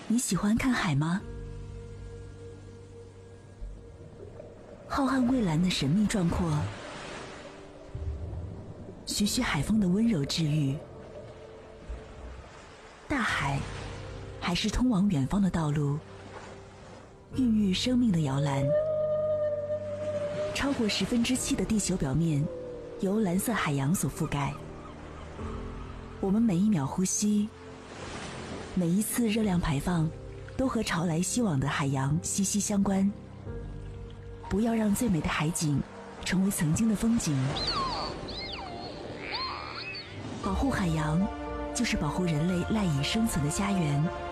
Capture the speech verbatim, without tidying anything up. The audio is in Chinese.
你喜欢看海吗？浩瀚蔚蓝的神秘壮阔，徐徐海风的温柔治愈。大海还是通往远方的道路，孕育生命的摇篮。超过十分之七的地球表面由蓝色海洋所覆盖。我们每一秒呼吸，每一次热量排放，都和潮来袭往的海洋息息相关。不要让最美的海景成为曾经的风景。保护海洋，就是保护人类赖以生存的家园。